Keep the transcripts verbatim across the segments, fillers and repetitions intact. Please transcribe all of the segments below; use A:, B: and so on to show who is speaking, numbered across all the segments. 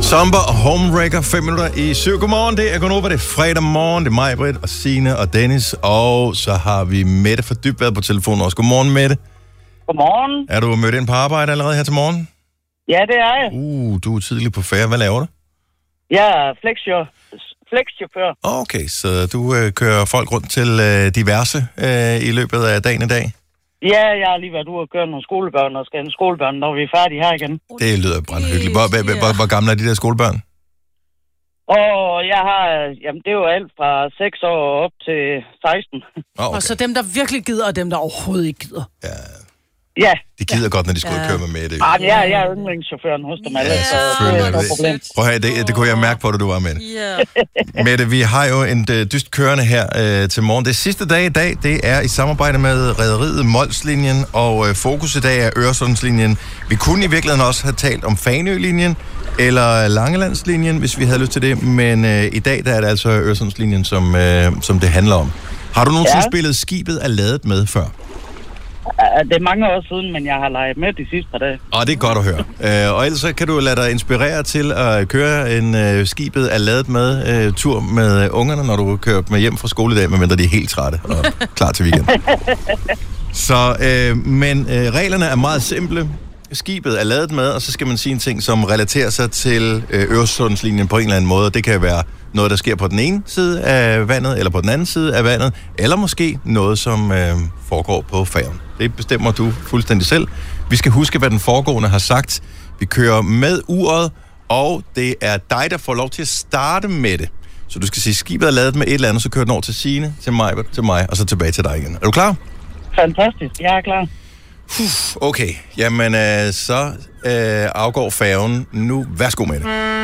A: Somber og Homewrecker, fem minutter i syv. Godmorgen, det er Gunova, det er fredag morgen, det er mig, Britt og Signe og Dennis, og så har vi Mette fra Dybvad på telefonen også. Godmorgen, Mette.
B: Godmorgen.
A: Er du mødt ind på arbejde allerede her til morgen?
B: Ja, det er jeg.
A: Uh, du er tidligt på færd. Hvad laver du?
B: Jeg er flexchauffør. flexchauffør.
A: Okay, så du øh, kører folk rundt til øh, diverse øh, i løbet af dagen i dag?
B: Ja, jeg har lige været ude og køre nogle skolebørn og skal hente skolebørn, når vi er færdige her igen.
A: Det lyder brandhyggeligt. Hvor, hvor, hvor, hvor gamle er de der skolebørn?
B: Og jeg har, jamen det er jo alt fra seks år op til seksten.
A: Oh, okay.
C: Og så dem, der virkelig gider, og dem, der overhovedet ikke gider.
A: Ja.
B: Ja.
A: De gider ja. godt, når de skal
C: ja.
A: køre med Mette.
B: Ah, jeg, jeg er yndlingschaufføren hos dem alle,
A: Ja,
B: så det er et problem.
A: Prøv at høre, det, det kunne jeg mærke på, da du var med.
C: Yeah.
A: Mette, vi har jo en uh, dyst kørende her uh, til morgen. Det sidste dag i dag, det er i samarbejde med rederiet Molslinjen, og uh, fokus i dag er Øresundslinjen. Vi kunne i virkeligheden også have talt om Fanø-linjen, eller Langelandslinjen, hvis vi havde lyst til det, men uh, i dag der er det altså Øresundslinjen, som, uh, som det handler om. Har du nogensinde ja. spillet Skibet er ladet med før?
B: Det er mange år siden, men jeg har leget med de sidste par dage.
A: Og det er godt at høre. Uh, og ellers så kan du lade dig inspirere til at køre en uh, Skibet er ladet med uh, tur med uh, ungerne, når du kører med hjem fra skoledag, medmindre de er helt trætte og klar til weekend. Så, uh, men uh, reglerne er meget simple. Skibet er ladet med, og så skal man sige en ting, som relaterer sig til uh, Øresundslinjen på en eller anden måde. Det kan være noget, der sker på den ene side af vandet, eller på den anden side af vandet, eller måske noget, som uh, foregår på færgen. Det bestemmer du fuldstændig selv. Vi skal huske, hvad den foregående har sagt. Vi kører med uret, og det er dig, der får lov til at starte med det. Så du skal sige, skibet er ladet med et eller andet, så kører den over til Signe, til mig, til mig, og så tilbage til dig igen. Er du klar?
B: Fantastisk, jeg er klar.
A: Uf, okay, jamen øh, så øh, afgår færgen nu. Værsgo med det.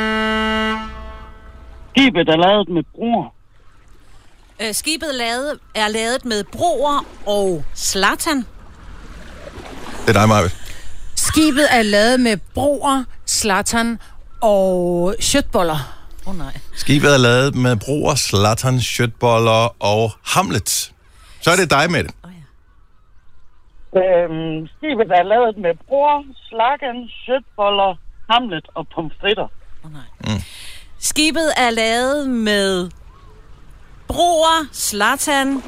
B: Skibet er lavet med broer.
C: Øh, skibet lavet, er lavet med broer og Zlatan.
A: Det er dig, Maja.
C: Skibet er lavet med broer, Zlatan og shirtboller. Åh oh, nej.
A: Skibet er lavet med broer, Zlatan, shirtboller og Hamlet. Så er det dig med det.
B: Øhm, skibet er lavet med broer, Zlatan, shirtboller, Hamlet og pomfritter.
C: Åh oh, nej. Mm. Skibet er lavet med broer, Zlatan,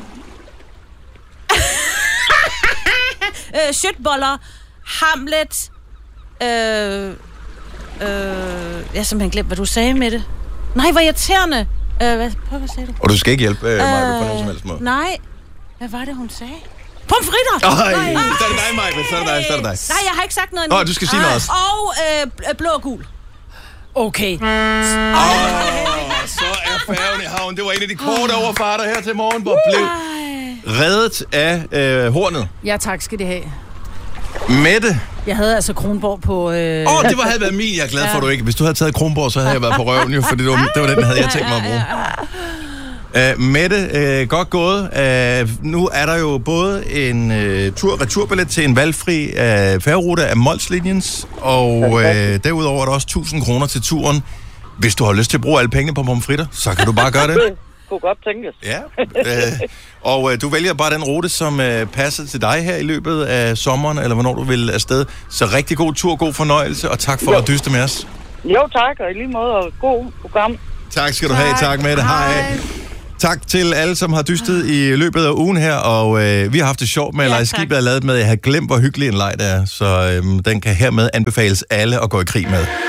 C: øh, shirtboller, Hamlet, øh, øh, jeg har simpelthen glemt, hvad du sagde med det. Nej, hvor irriterende. Øh, hvad, prøv, hvad sagde du?
A: Og du skal ikke hjælpe øh, mig øh, på nogen som helst måde.
C: Nej, hvad var det, hun sagde? Pomfritter!
A: Ej, så er det dig, Maja, så er det dig, så er det dig.
C: Nej, jeg har ikke sagt noget endnu.
A: Nå, du skal sige noget også.
C: Og øh, blå og gul. Okay.
A: Åh, så er færgen i havn. Det var en af de korte overfarter her til morgen, hvor blev reddet af øh, hornet.
C: Ja, tak skal det have.
A: Mette.
C: Jeg havde altså Kronborg på... Åh, øh...
A: oh, det var, havde været min. Jeg er glad for, ja. du ikke. Hvis du havde taget Kronborg, så havde jeg været på røven, jo, for det var, det var den, havde jeg tænkt mig at bruge. Uh, Mette, uh, godt gået. Uh, nu er der jo både en uh, tur-returbillet til en valgfri uh, færgerute af Molslinjens, og uh, derudover er der også tusind kroner til turen. Hvis du har lyst til at bruge alle pengene på pomfritter, så kan du bare gøre det.
B: Det kunne godt tænkes.
A: Ja, uh, og uh, du vælger bare den rute, som uh, passer til dig her i løbet af sommeren, eller hvornår du vil afsted. Så rigtig god tur, god fornøjelse, og tak for jo. at dyste med os.
B: Jo, tak, og i lige måde, og god program.
A: Tak skal du have. Tak, Mette. Hej. Hej. Tak til alle, som har dystet i løbet af ugen her, og øh, vi har haft det sjovt med at ja, lege Skibet er lavet med. Jeg har glemt, hvor hyggelig en leg det er, så øh, den kan hermed anbefales alle at gå i krig med.